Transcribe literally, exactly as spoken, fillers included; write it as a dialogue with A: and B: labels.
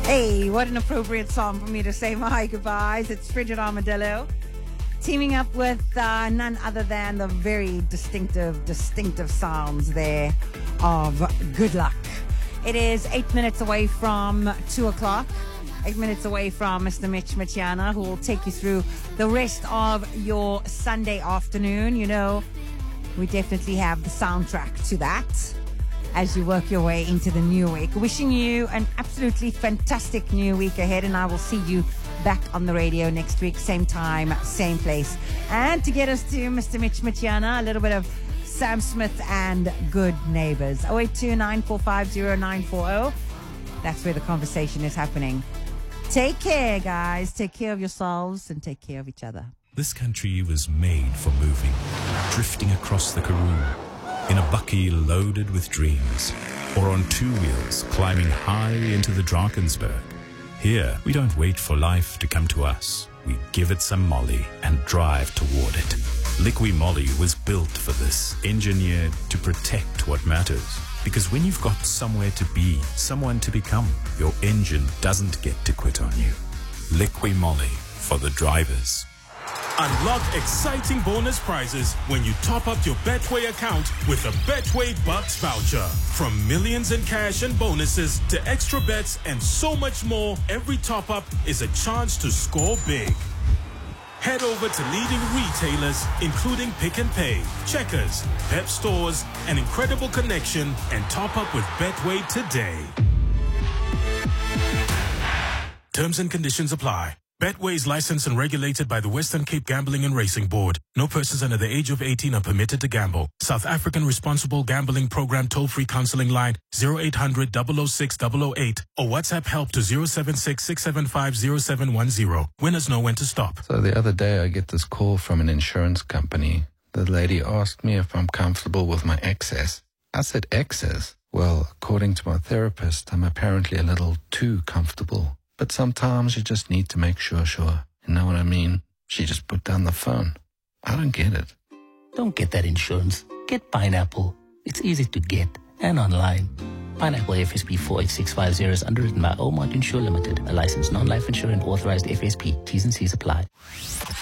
A: Hey, what an appropriate song for me to say my goodbyes. It's Frigid Armadillo teaming up with uh, none other than the very distinctive, distinctive sounds there of Good Luck. It is eight minutes away from two o'clock. Eight minutes away from Mister Mitch Matiana, who will take you through the rest of your Sunday afternoon. You know, we definitely have the soundtrack to that as you work your way into the new week. Wishing you an absolutely fantastic new week ahead, and I will see you back on the radio next week, same time, same place. And to get us to Mister Mitch Matiana, a little bit of Sam Smith and Good Neighbors. oh eight two, nine four five, oh nine four oh. That's where the conversation is happening. Take care, guys. Take care of yourselves and take care of each other.
B: This country was made for moving, drifting across the Karoo, in a bucky loaded with dreams, or on two wheels climbing high into the Drakensberg. Here, we don't wait for life to come to us. We give it some Molly and drive toward it. Liqui Moly was built for this, engineered to protect what matters. Because when you've got somewhere to be, someone to become, your engine doesn't get to quit on you. Liqui Moly for the drivers.
C: Unlock exciting bonus prizes when you top up your Betway account with a Betway Bucks voucher. From millions in cash and bonuses to extra bets and so much more, every top up is a chance to score big. Head over to leading retailers, including Pick and Pay, Checkers, Pep Stores, and Incredible Connection, and top up with Betway today. Terms and conditions apply. Betway is licensed and regulated by the Western Cape Gambling and Racing Board. No persons under the age of eighteen are permitted to gamble. South African Responsible Gambling Program toll-free counseling line zero eight hundred, double oh six, double oh eight or WhatsApp help to zero seven six, six seven five, zero seven one zero. Winners know when to stop.
D: So the other day I get this call from an insurance company. The lady asked me if I'm comfortable with my excess. I said excess? Well, according to my therapist, I'm apparently a little too comfortable. But sometimes you just need to make sure, sure. You know what I mean? She just put down the phone. I don't get it.
E: Don't get that insurance. Get Pineapple. It's easy to get and online. Pineapple F S P four eight six five zero is underwritten by Omart Insure Limited, a licensed non-life insurance authorized F S P. T's and C's apply.